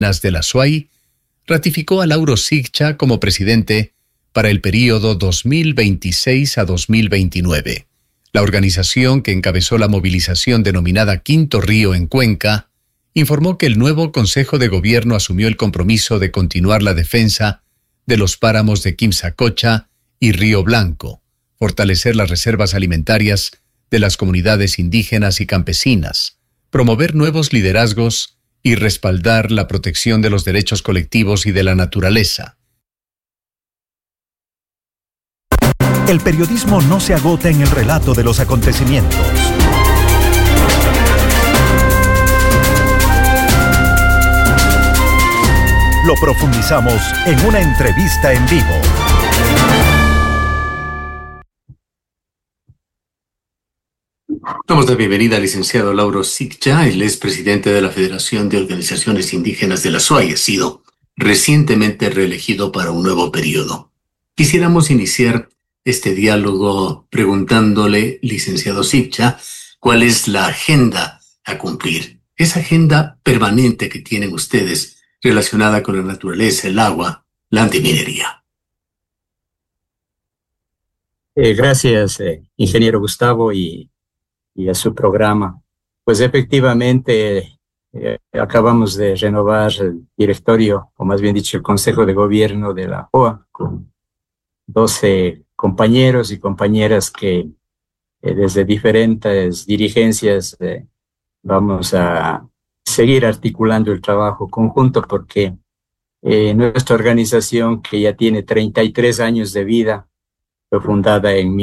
de la SUAY, ratificó a Lauro Sigcha como presidente para el período 2026 a 2029. La organización que encabezó la movilización denominada Quinto Río en Cuenca informó que el nuevo Consejo de Gobierno asumió el compromiso de continuar la defensa de los páramos de Quimsacocha y Río Blanco, fortalecer las reservas alimentarias de las comunidades indígenas y campesinas, promover nuevos liderazgos y respaldar la protección de los derechos colectivos y de la naturaleza. El periodismo no se agota en el relato de los acontecimientos. Lo profundizamos en una entrevista en vivo. Damos la bienvenida al licenciado Lauro Sigcha. Él es presidente de la Federación de Organizaciones Indígenas de la SUAY. Ha sido recientemente reelegido para un nuevo periodo. Quisiéramos iniciar este diálogo preguntándole, licenciado Sigcha, ¿cuál es la agenda a cumplir? Esa agenda permanente que tienen ustedes relacionada con la naturaleza, el agua, la antiminería. Gracias, ingeniero Gustavo, y a su programa. Pues efectivamente, acabamos de renovar el directorio, o más bien dicho, el Consejo de Gobierno de la JOA, con 12 compañeros y compañeras que desde diferentes dirigencias vamos a seguir articulando el trabajo conjunto, porque nuestra organización, que ya tiene 33 años de vida, fue fundada en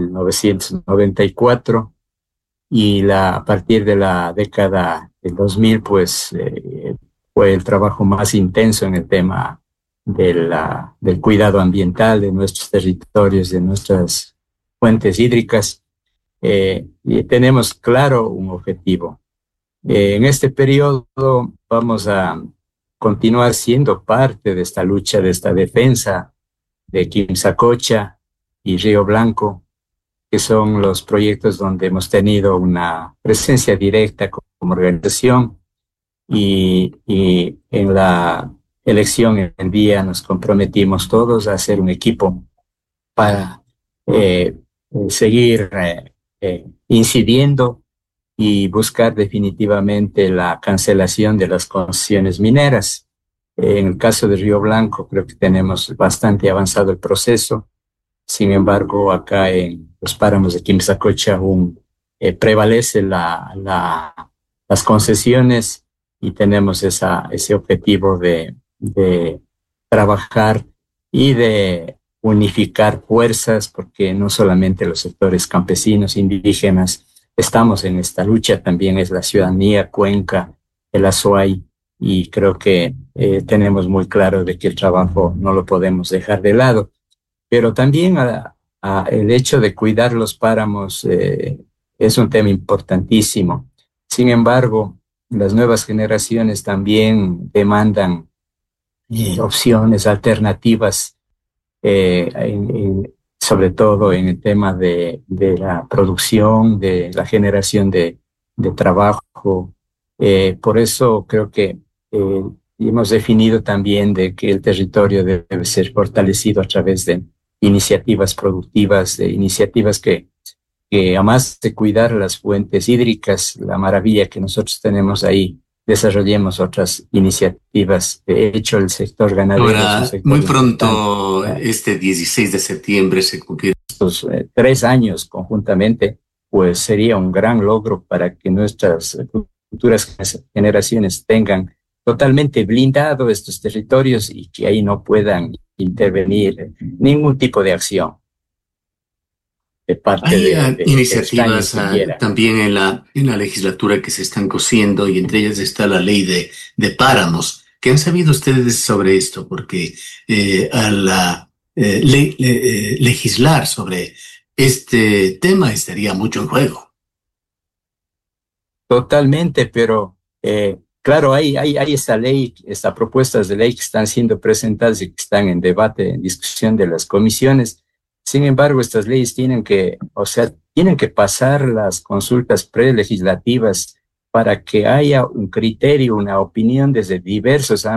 1994 y a partir de la década del 2000 pues fue el trabajo más intenso en el tema del cuidado ambiental de nuestros territorios, de nuestras fuentes hídricas, y tenemos claro un objetivo. En este periodo vamos a continuar siendo parte de esta lucha, de esta defensa de Quimsacocha y Río Blanco, que son los proyectos donde hemos tenido una presencia directa como organización, y en la elección en el día nos comprometimos todos a hacer un equipo para seguir incidiendo y buscar definitivamente la cancelación de las concesiones mineras. En el caso de Río Blanco creo que tenemos bastante avanzado el proceso. Sin embargo, acá en los páramos de Quimsacocha aún prevalece las concesiones, y tenemos ese objetivo de trabajar y de unificar fuerzas, porque no solamente los sectores campesinos, indígenas, estamos en esta lucha, también es la ciudadanía cuenca, el SUAY, y creo que tenemos muy claro de que el trabajo no lo podemos dejar de lado. Pero también el hecho de cuidar los páramos es un tema importantísimo. Sin embargo, las nuevas generaciones también demandan opciones alternativas, sobre todo en el tema de la producción, de la generación de trabajo. Por eso creo que hemos definido también de que el territorio debe ser fortalecido a través de iniciativas productivas, de iniciativas que además de cuidar las fuentes hídricas, la maravilla que nosotros tenemos ahí, desarrollemos otras iniciativas. De hecho, el sector ganadero ahora, es un sector muy pronto, importante. este 16 de septiembre se cumplirá. Estos 3 años conjuntamente, pues sería un gran logro para que nuestras futuras generaciones tengan totalmente blindado estos territorios y que ahí no puedan intervenir ningún tipo de acción de parte Hay iniciativas que también en la legislatura que se están cosiendo, y entre ellas está la ley de páramos. ¿Qué han sabido ustedes sobre esto? Porque al legislar sobre este tema estaría mucho en juego. Totalmente, pero claro, hay esta ley, estas propuestas de ley que están siendo presentadas y que están en debate, en discusión de las comisiones. Sin embargo, estas leyes tienen que pasar las consultas prelegislativas para que haya un criterio, una opinión desde diversos ámbitos